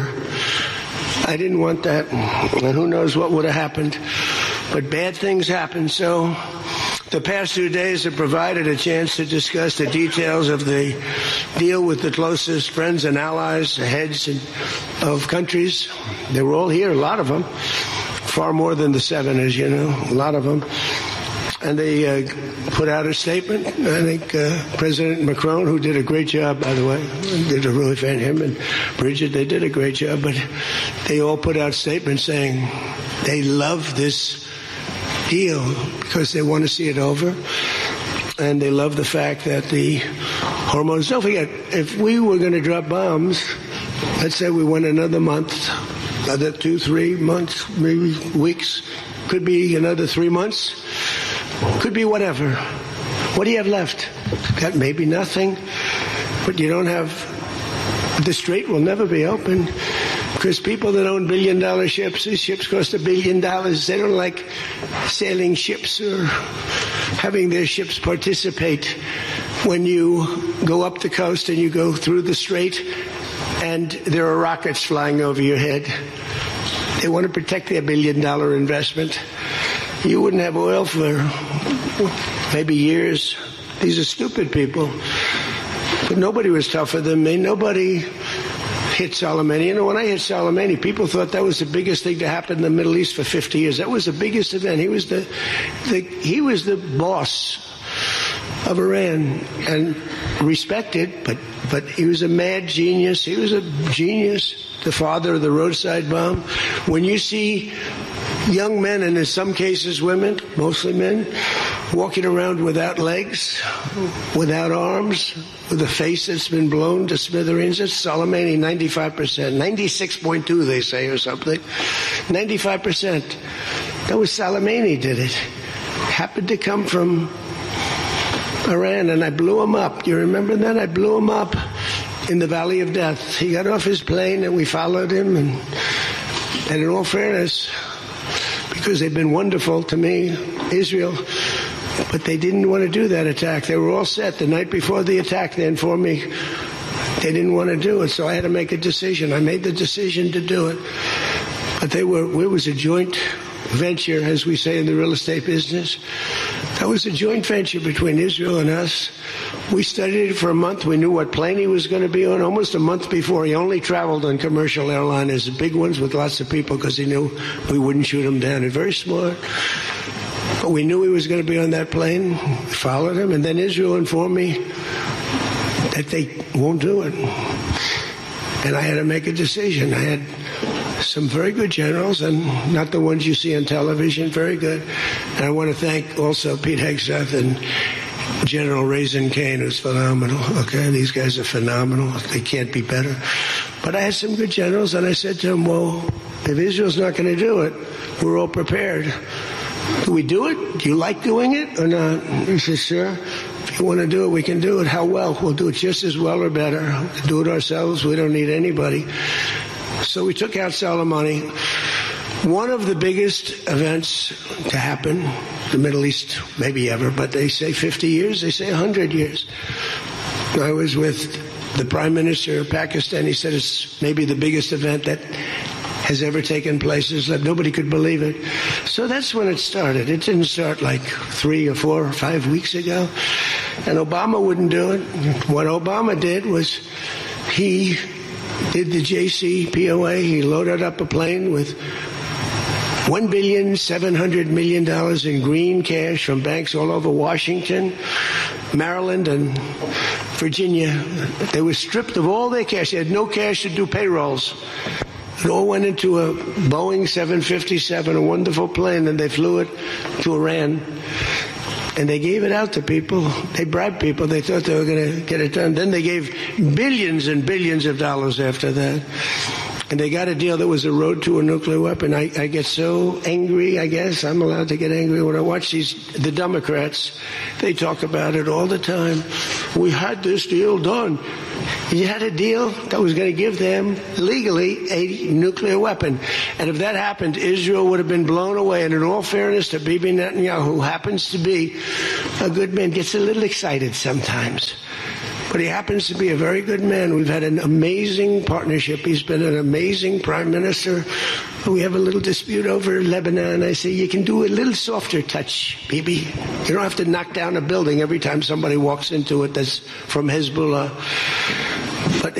I didn't want that. And who knows what would have happened. But bad things happen. So the past two days have provided a chance to discuss the details of the deal with the closest friends and allies, the heads of countries. They were all here, a lot of them. Far more than the seven, as you know, a lot of them. And they uh, put out a statement. I think uh, President Macron, who did a great job, by the way, did a really fan, him and Bridget, they did a great job, but they all put out statements saying they love this deal because they want to see it over. And they love the fact that the hormones, don't forget, if we were going to drop bombs, let's say we went another month, another two, three months, maybe weeks, could be another three months, could be whatever. What do you have left? Got maybe nothing, but you don't have, the strait will never be open because people that own billion dollar ships, these ships cost a billion dollars, they don't like sailing ships or having their ships participate when you go up the coast and you go through the strait and there are rockets flying over your head. They want to protect their billion dollar investment. You wouldn't have oil for maybe years. These are stupid people. But nobody was tougher than me. Nobody hit Soleimani. You know, when I hit Soleimani, people thought that was the biggest thing to happen in the Middle East for fifty years. That was the biggest event. He was the, the he was the boss of Iran and respected, but but he was a mad genius. He was a genius, the father of the roadside bomb. When you see young men, and in some cases women, mostly men, walking around without legs, without arms, with a face that's been blown to smithereens, it's Soleimani, ninety-five percent, ninety-six point two they say or something, ninety-five percent. That was Soleimani did it. Happened to come from Iran, and I blew him up. You remember that? I blew him up in the Valley of Death. He got off his plane, and we followed him, and, and in all fairness, because they've been wonderful to me, Israel, but they didn't want to do that attack. They were all set the night before the attack. They informed me they didn't want to do it, so I had to make a decision. I made the decision to do it. But they were, it was a joint venture, as we say in the real estate business. That was a joint venture between Israel and us. We studied it for a month. We knew what plane he was going to be on almost a month before. He only traveled on commercial airliners, the big ones with lots of people, because he knew we wouldn't shoot him down. He's very smart. But we knew he was going to be on that plane. We followed him. And then Israel informed me that they won't do it. And I had to make a decision. I had some very good generals, and not the ones you see on television, very good. And I want to thank also Pete Hegseth and General Raisin Kane, who's phenomenal. Okay, these guys are phenomenal. They can't be better. But I had some good generals, and I said to them, well, if Israel's not going to do it, we're all prepared. Do we do it? Do you like doing it or not? He says, sure. If you want to do it, we can do it. How well? We'll do it just as well or better. We'll do it ourselves. We don't need anybody. So we took out Soleimani. One of the biggest events to happen, the Middle East, maybe ever, but they say fifty years, they say one hundred years. I was with the Prime Minister of Pakistan. He said it's maybe the biggest event that has ever taken place. Nobody could believe it. So that's when it started. It didn't start like three or four or five weeks ago. And Obama wouldn't do it. What Obama did was he did the J C P O A. He loaded up a plane with one billion seven hundred million dollars in green cash from banks all over Washington, Maryland, and Virginia. They were stripped of all their cash. They had no cash to do payrolls. It all went into a Boeing seven fifty-seven, a wonderful plane, and they flew it to Iran. And they gave it out to people. They bribed people. They thought they were going to get it done. Then they gave billions and billions of dollars after that. And they got a deal that was a road to a nuclear weapon. I, I get so angry, I guess. I'm allowed to get angry when I watch these, the Democrats. They talk about it all the time. We had this deal done. You had a deal that was going to give them legally a nuclear weapon. And if that happened, Israel would have been blown away. And in all fairness to Bibi Netanyahu, who happens to be a good man, gets a little excited sometimes. But he happens to be a very good man. We've had an amazing partnership. He's been an amazing prime minister. We have a little dispute over Lebanon. I say, you can do a little softer touch, Bibi. You don't have to knock down a building every time somebody walks into it that's from Hezbollah. But